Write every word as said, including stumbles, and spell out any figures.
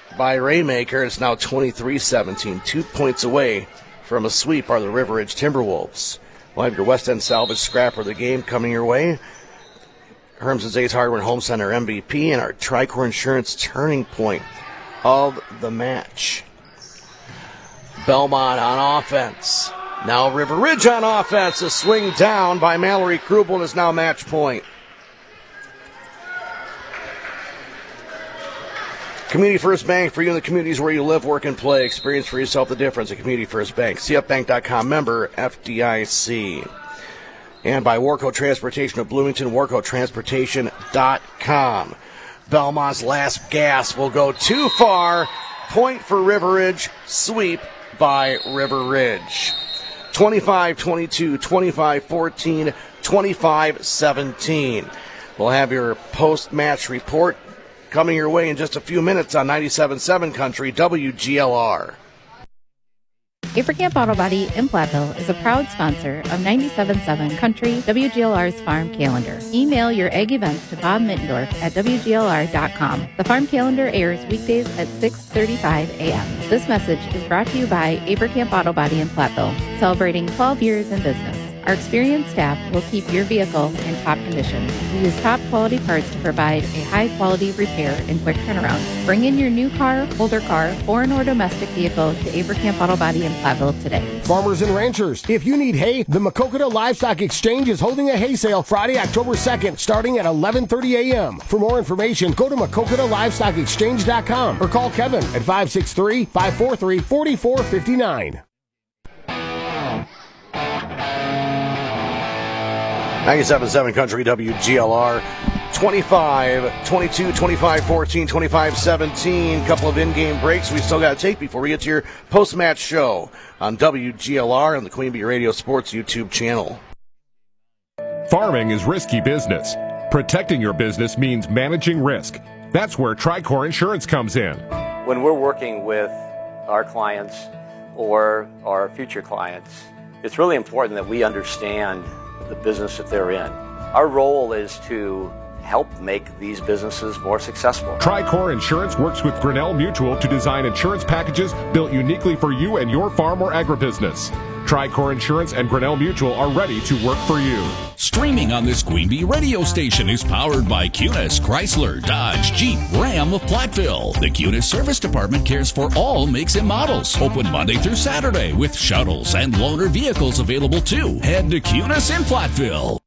by Raymaker. It's now twenty-three seventeen. Two points away from a sweep are the River Ridge Timberwolves. We'll have your West End Salvage Scrapper of the game coming your way. Herm's Ace Hardware and Home Center M V P and our Tricor Insurance turning point of the match. Belmont on offense. Now River Ridge on offense. A swing down by Mallory Krubel is now match point. Community First Bank, for you in the communities where you live, work, and play. Experience for yourself the difference at Community First Bank. C F bank dot com, member F D I C. And by Warco Transportation of Bloomington, warco transportation dot com. Belmont's last gas will go too far. Point for River Ridge. Sweep by River Ridge. twenty-five twenty-two, twenty-five fourteen, twenty-five seventeen. We'll have your post-match report coming your way in just a few minutes on ninety-seven point seven Country W G L R. Avercamp Auto Body in Platteville is a proud sponsor of ninety-seven point seven Country W G L R's Farm Calendar. Email your egg events to Bob Mittendorf at W G L R dot com. The Farm Calendar airs weekdays at six thirty-five a.m. This message is brought to you by Avercamp Auto Body in Platteville, celebrating twelve years in business. Our experienced staff will keep your vehicle in top condition. We use top quality parts to provide a high quality repair and quick turnaround. Bring in your new car, older car, foreign or domestic vehicle to Avercamp Auto Body in Platteville today. Farmers and ranchers, if you need hay, the Maquoketa Livestock Exchange is holding a hay sale Friday, October second, starting at eleven thirty a.m. For more information, go to Maquoketa Livestock Exchange dot com or call Kevin at five six three, five four three, four four five nine. ninety-seven point seven Country W G L R. twenty-five twenty-two, twenty-five fourteen, twenty-five seventeen. Couple of in-game breaks we still got to take before we get to your post-match show on W G L R and the Queen Bee Radio Sports YouTube channel. Farming is risky business. Protecting your business means managing risk. That's where Tricor Insurance comes in. When we're working with our clients or our future clients, it's really important that we understand the business that they're in. Our role is to help make these businesses more successful. Tricor Insurance works with Grinnell Mutual to design insurance packages built uniquely for you and your farm or agribusiness. Tricor Insurance and Grinnell Mutual are ready to work for you. Streaming on this Queen Bee radio station is powered by Cunis, Chrysler, Dodge, Jeep, Ram of Platteville. The Cunis Service Department cares for all makes and models. Open Monday through Saturday with shuttles and loaner vehicles available too. Head to Cunis in Platteville.